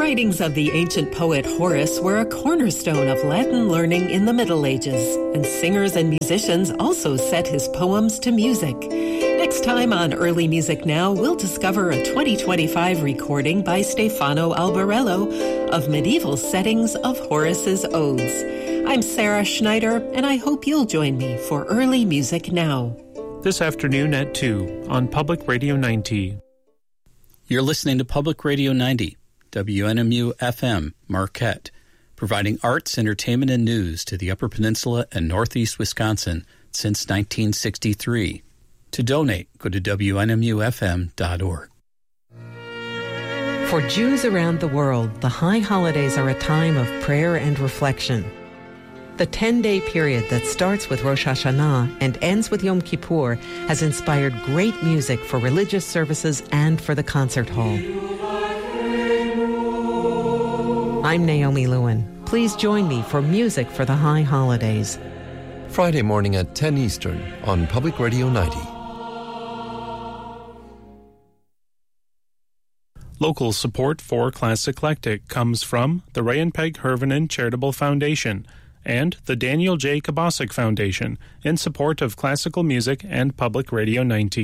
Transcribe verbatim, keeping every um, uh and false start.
writings of the ancient poet Horace were a cornerstone of Latin learning in the Middle Ages, and singers and musicians also set his poems to music. Next time on Early Music Now, we'll discover a twenty twenty-five recording by Stefano Albarello of medieval settings of Horace's odes. I'm Sarah Schneider, and I hope you'll join me for Early Music Now. This afternoon at two on Public Radio ninety. You're listening to Public Radio ninety, W N M U F M, Marquette, providing arts, entertainment, and news to the Upper Peninsula and Northeast Wisconsin since nineteen sixty-three. To donate, go to W N M U F M dot org. For Jews around the world, the high holidays are a time of prayer and reflection. The ten-day period that starts with Rosh Hashanah and ends with Yom Kippur has inspired great music for religious services and for the concert hall. I'm Naomi Lewin. Please join me for Music for the High Holidays. Friday morning at ten Eastern on Public Radio ninety. Local support for Classic Eclectic comes from the Ray and Peg Hervanen Charitable Foundation and the Daniel J. Kabasic Foundation in support of classical music and Public Radio ninety.